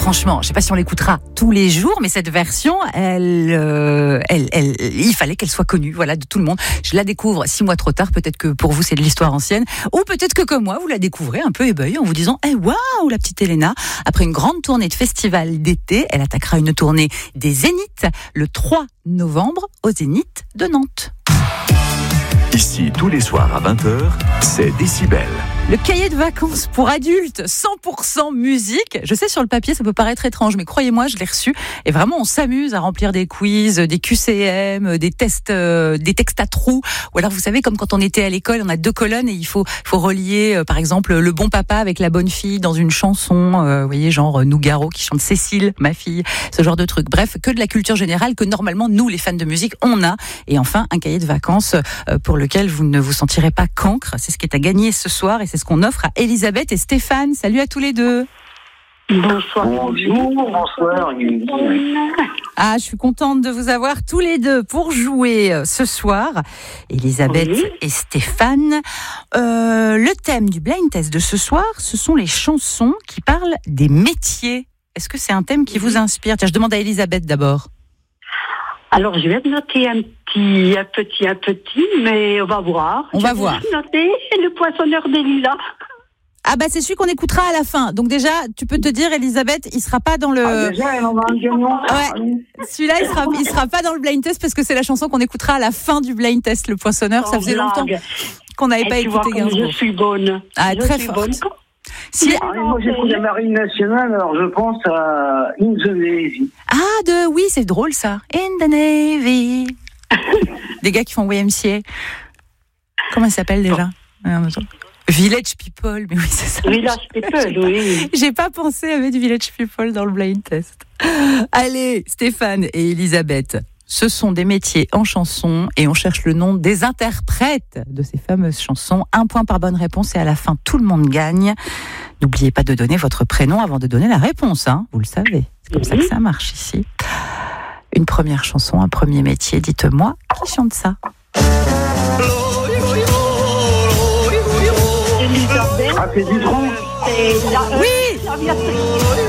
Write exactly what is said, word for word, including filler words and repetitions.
franchement, je sais pas si on l'écoutera tous les jours, mais cette version, elle, euh, elle, elle, il fallait qu'elle soit connue, voilà, de tout le monde. Je la découvre six mois trop tard. Peut-être que pour vous c'est de l'histoire ancienne, ou peut-être que comme moi, vous la découvrez un peu ébahie en vous disant, eh waouh, la petite Elena. Après une grande tournée de festival d'été, elle attaquera une tournée des Zéniths le trois novembre au Zénith de Nantes. Ici, tous les soirs à vingt heures, c'est Décibel. Le cahier de vacances pour adultes, cent pour cent musique. Je sais, sur le papier, ça peut paraître étrange, mais croyez-moi, je l'ai reçu. Et vraiment, on s'amuse à remplir des quiz, des Q C M, des tests, euh, des textes à trous. Ou alors, vous savez, comme quand on était à l'école, on a deux colonnes et il faut, faut relier, euh, par exemple, le bon papa avec la bonne fille dans une chanson. Euh, vous voyez, genre euh, Nougaro qui chante Cécile, ma fille, ce genre de truc. Bref, que de la culture générale que normalement, nous, les fans de musique, on a. Et enfin, un cahier de vacances euh, pour lequel vous ne vous sentirez pas cancre. C'est ce qui est à gagner ce soir et c'est ce qu'on offre à Elisabeth et Stéphane. Salut à tous les deux. Bonsoir. Bonjour, bonsoir. Ah, je suis contente de vous avoir tous les deux pour jouer ce soir. Elisabeth Oui. et Stéphane. Euh, le thème du blind test de ce soir, ce sont les chansons qui parlent des métiers. Est-ce que c'est un thème qui vous inspire ? Tiens, je demande à Elisabeth d'abord. Alors, je vais noter un petit, un petit, un petit, mais on va voir. On je va vais voir. noter le poissonneur des lilas. Ah bah c'est celui qu'on écoutera à la fin. Donc déjà, tu peux te dire, Elisabeth, il sera pas dans le... Ah, déjà, elle en a un gagnant. Ouais. Celui-là, il sera, il sera pas dans le blind test parce que c'est la chanson qu'on écoutera à la fin du blind test, le poissonneur. Ça Sans faisait longtemps blague. qu'on n'avait Et pas tu vois écouté comme Gainsbourg. je suis bonne. Ah, je très suis forte. bonne. Si... Mais- Ah, mais moi, j'écoute la Marine nationale, alors je pense à In the Navy. Ah, de... oui, c'est drôle ça. In the Navy. Des gars qui font Y M C A. Comment ça s'appelle déjà ? Village People, mais oui, c'est ça. Village People, oui. J'ai pas pensé à mettre Village People dans le blind test. Allez, Stéphane et Elisabeth, ce sont des métiers en chanson et on cherche le nom des interprètes de ces fameuses chansons. Un point par bonne réponse et à la fin, tout le monde gagne. N'oubliez pas de donner votre prénom avant de donner la réponse, hein, vous le savez. C'est comme ça que ça marche ici. Une première chanson, un premier métier. Dites-moi, qui chante ça ? Elisabeth. Ah, c'est Dutronc. C'est la- Oui. la-